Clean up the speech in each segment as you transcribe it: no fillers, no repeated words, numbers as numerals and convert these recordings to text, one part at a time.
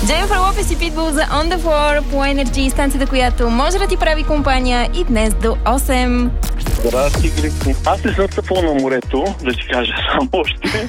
Дженнифър Лопес и Питбул за On The Floor по Energy, станцията, която може да ти прави компания и днес до 8. Здрасти, Грипни. Аз не съм стъпал на морето, да ти кажа само още.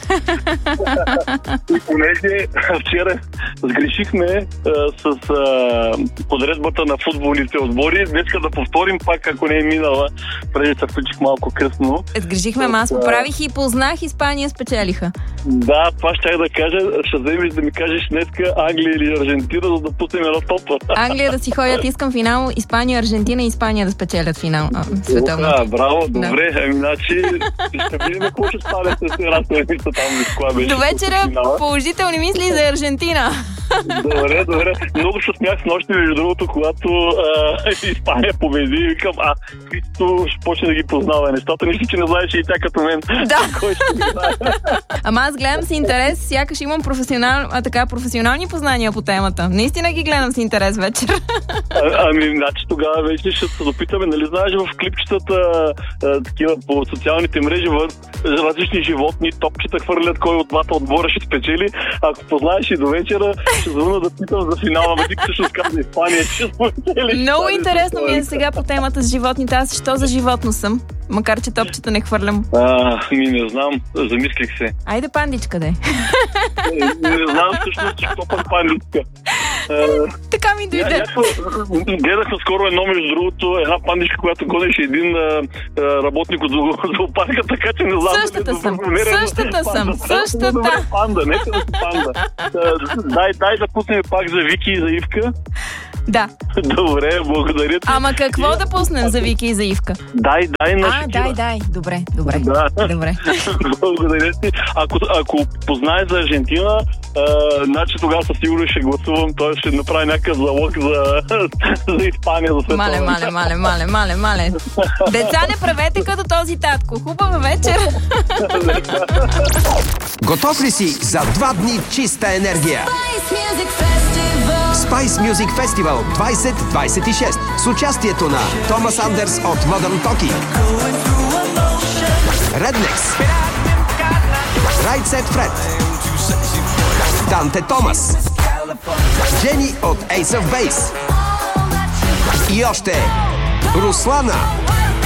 И понеже вчера сгрешихме с подредбата на футболните отбори, днеска да повторим пак, ако не е минала, преди се включих малко късно. Сгрешихме, аз поправих и познах, Испания спечелиха. Да, това щях да кажа. Ще вземеш да ми кажеш днеска Англия или Аржентина, за да пуснем едно топа. Англия да си ходят, искам финал, Испания, Аржентина и Испания да спечелят финал. Световната. Браво, добре. Ами, значи, ще видим какво ще стане с една седмица там. До вечера положителни мисли за Аржентина. Добре. Много се смях с нощи, между другото, когато Испания победи и викам, Христо ще почне да ги познава нещата. Нищо, че не знаеш и тя като мен. Да. Кой ще ги знае? Ама аз гледам с интерес, сякаш имам професионални познания по темата. Наистина ги гледам с интерес вечер. Значи тогава вече ще се допитаме, нали знаеш в клипчетата такива по социалните мрежи различни животни, топчета хвърлят кой от двата отбора ще спечели. Ако познаеш и до вечера, ще звъна да питам за финала, ама ти ще сказа Испания, че ще спечели. Много интересно ми е сега по темата с животните. Аз що за животно съм? Макар че топчета не хвърлям. Не знам, замислих се. Айде пандичка, де. Не знам всъщност, че какво пък пандичка. Така ми дойде. Гледахме скоро едно, между другото, една пандичка, която гонеше един работник от зоопарка, така че не знам. Същата съм. Панда, нека да си панда. Дай да пуснем пак за Вики и за Ивка. Да. Добре, благодаря ти. Ама какво да пуснем за Вики и за Ивка? Дай на дай. Добре. Да. Добре. Благодаря ти. Ако познаеш за Аржентина, значи тогава със сигурно ще гласувам. Той ще направи някакъв залог за Испания, за световна. Мале. Деца, не правете като този татко. Хубава вечер. Готов ли си за 2 дни чиста енергия? Spice Music Festival 2026 с участието на Томас Андерс от Modern Talking, Rednex, Right Set Fred, Данте Томас, Джени от Ace of Base и още Руслана.